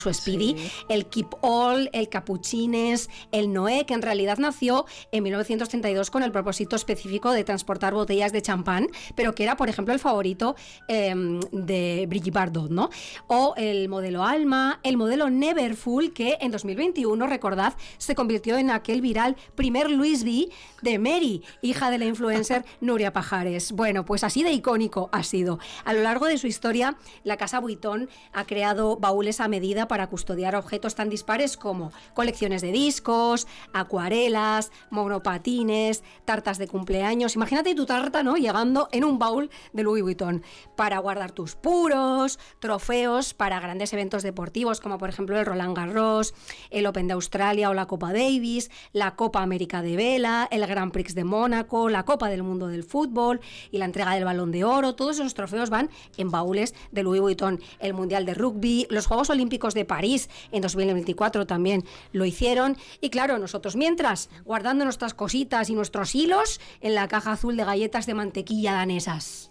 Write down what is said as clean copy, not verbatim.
su Speedy, Sí. el Keep All, el Capuchines, el Noé, que en realidad nació en 1932 con el propósito específico de transportar botellas de champán, pero que era, por ejemplo, el favorito de Brigitte Bardot, ¿no? O el modelo Alma, el modelo Neverfull, que en 2021, recordad, se convirtió en aquel viral primer Louis V de Mary, hija de la influencer Nuria Pajares. Bueno, pues así de icónico ha sido. A lo largo de su historia, la casa Vuitton ha creado baúles a medida para custodiar objetos tan dispares como colecciones de discos, acuarelas, monopatines, tartas de cumpleaños. Imagínate tu tarta, ¿no?, llegando en un baúl de Louis Vuitton, para guardar tus puros, trofeos para grandes eventos deportivos como por ejemplo el Roland Garros, el Open de Australia o la Copa Davis, la Copa América de Vela, el Grand Prix de Mónaco, la Copa del Mundo del Fútbol y la entrega del Balón de Oro. Todos esos trofeos van en baúles de Louis Vuitton. El Mundial de Rugby, los Juegos Olímpicos de París en 2024 también lo hicieron. Y claro, nosotros mientras guardando nuestras cositas y nuestros hilos en la caja azul de galletas de mantequilla danesas.